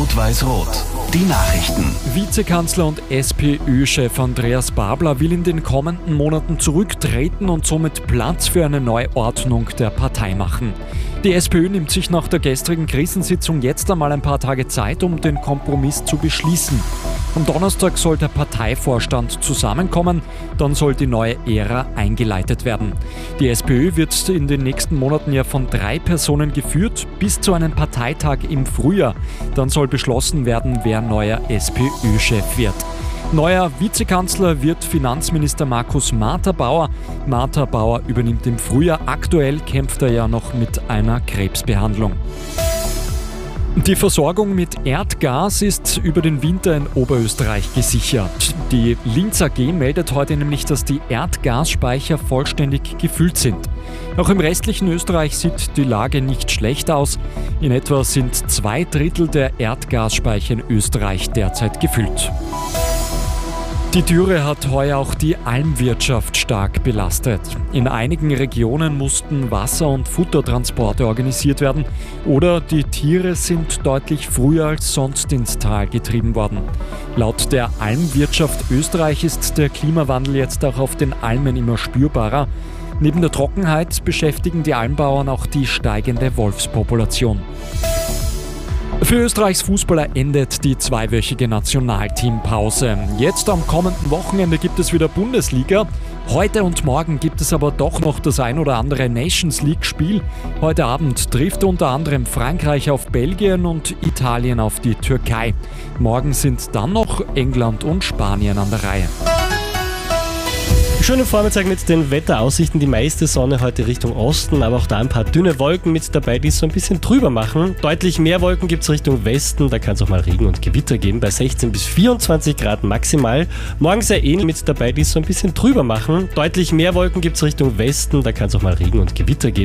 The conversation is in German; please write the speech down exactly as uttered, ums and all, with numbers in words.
Rot-Weiß-Rot. Die Nachrichten. Vizekanzler und S P Ö-Chef Andreas Babler will in den kommenden Monaten zurücktreten und somit Platz für eine Neuordnung der Partei machen. Die SPÖ nimmt sich nach der gestrigen Krisensitzung jetzt einmal ein paar Tage Zeit, um den Kompromiss zu beschließen. Am Donnerstag soll der Parteivorstand zusammenkommen, dann soll die neue Ära eingeleitet werden. Die SPÖ wird in den nächsten Monaten ja von drei Personen geführt, bis zu einem Parteitag im Frühjahr. Dann soll beschlossen werden, wer neuer S P Ö-Chef wird. Neuer Vizekanzler wird Finanzminister Markus Martha-Bauer. Martha-Bauer übernimmt im Frühjahr. Aktuell kämpft er ja noch mit einer Krebsbehandlung. Die Versorgung mit Erdgas ist über den Winter in Oberösterreich gesichert. Die Linz A G meldet heute nämlich, dass die Erdgasspeicher vollständig gefüllt sind. Auch im restlichen Österreich sieht die Lage nicht schlecht aus. In etwa sind zwei Drittel der Erdgasspeicher in Österreich derzeit gefüllt. Die Dürre hat heuer auch die Almwirtschaft stark belastet. In einigen Regionen mussten Wasser- und Futtertransporte organisiert werden oder die Tiere sind deutlich früher als sonst ins Tal getrieben worden. Laut der Almwirtschaft Österreich ist der Klimawandel jetzt auch auf den Almen immer spürbarer. Neben der Trockenheit beschäftigen die Almbauern auch die steigende Wolfspopulation. Für Österreichs Fußballer endet die zweiwöchige Nationalteampause. Jetzt am kommenden Wochenende gibt es wieder Bundesliga. Heute und morgen gibt es aber doch noch das ein oder andere Nations League-Spiel. Heute Abend trifft unter anderem Frankreich auf Belgien und Italien auf die Türkei. Morgen sind dann noch England und Spanien an der Reihe. Schönen Vormittag mit den Wetteraussichten. Die meiste Sonne heute Richtung Osten, aber auch da ein paar dünne Wolken mit dabei, die es so ein bisschen trüber machen. Deutlich mehr Wolken gibt es Richtung Westen, da kann es auch mal Regen und Gewitter geben, bei sechzehn bis vierundzwanzig Grad maximal. Morgen sehr ähnlich mit dabei, die es so ein bisschen trüber machen. Deutlich mehr Wolken gibt es Richtung Westen, da kann es auch mal Regen und Gewitter geben.